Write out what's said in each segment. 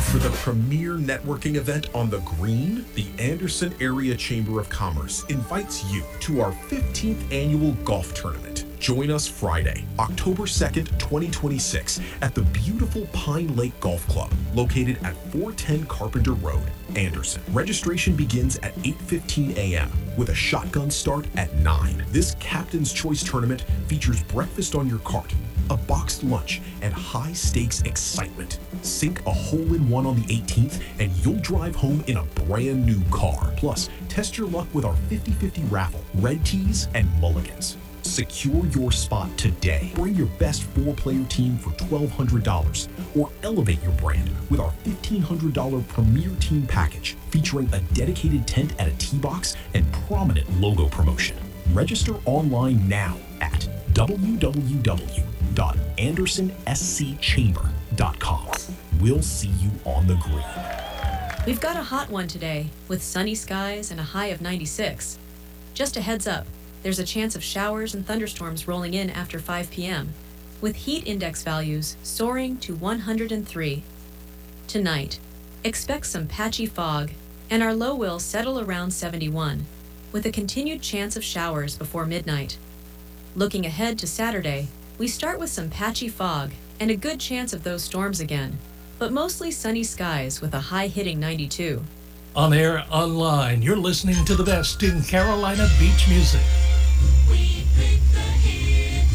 For the premier networking event on the green, the Anderson Area Chamber of Commerce invites you to our 15th annual golf tournament. Join us Friday, October 2nd, 2026 at the beautiful Pine Lake Golf Club, located at 410 Carpenter Road, Anderson. Registration begins at 8:15 a.m. with a shotgun start at 9. This Captain's Choice tournament features breakfast on your cart, a boxed lunch, and high-stakes excitement. Sink a hole-in-one on the 18th, and you'll drive home in a brand new car. Plus, test your luck with our 50-50 raffle, red tees, and mulligans. Secure your spot today. Bring your best 4-player team for $1,200, or elevate your brand with our $1,500 Premier Team Package, featuring a dedicated tent at a tee box and prominent logo promotion. Register online now at www.andersonscchamber.com. We'll see you on the green. We've got a hot one today, with sunny skies and a high of 96. Just a heads up, there's a chance of showers and thunderstorms rolling in after 5 p.m., with heat index values soaring to 103. Tonight, expect some patchy fog, and our low will settle around 71, with a continued chance of showers before midnight. Looking ahead to Saturday, we start with some patchy fog and a good chance of those storms again, but mostly sunny skies with a high hitting 92. On air, online, you're listening to the best in Carolina beach music. We pick the hits.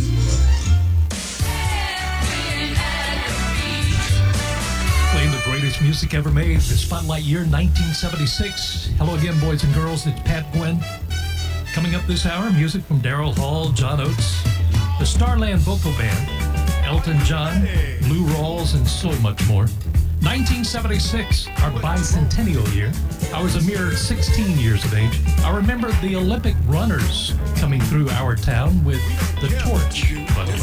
Playing the greatest music ever made, the Spotlight year 1976. Hello again, boys and girls, it's Pat Gwynn. Coming up this hour, music from Daryl Hall, John Oates, the Starland Vocal Band, Elton John, Lou Rawls, and so much more. 1976, our bicentennial year. I was a mere 16 years of age. I remember the Olympic runners coming through our town with the torch, by the way.